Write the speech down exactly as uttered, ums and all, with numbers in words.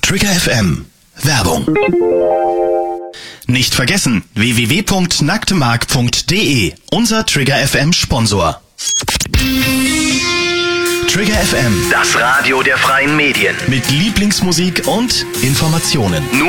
Trigger F M. Werbung. Nicht vergessen, w w w punkt nacktemark punkt d e, unser Trigger F M Sponsor. Trigger F M, Das Radio der freien Medien. mit Lieblingsmusik und Informationen.